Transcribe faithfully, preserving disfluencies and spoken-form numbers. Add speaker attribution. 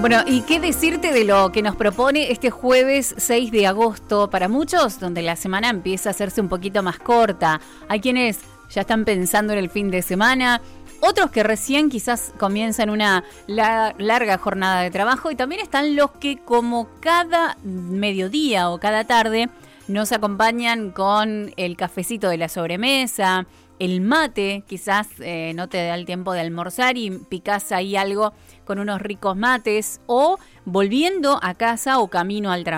Speaker 1: Bueno, ¿y qué decirte de lo que nos propone este jueves seis de agosto? Para muchos, donde la semana empieza a hacerse un poquito más corta. Hay quienes ya están pensando en el fin de semana, otros que recién quizás comienzan una la- larga jornada de trabajo, y también están los que, como cada mediodía o cada tarde, nos acompañan con el cafecito de la sobremesa, el mate. Quizás eh, no te da el tiempo de almorzar y picás ahí algo con unos ricos mates, o volviendo a casa o camino al trabajo.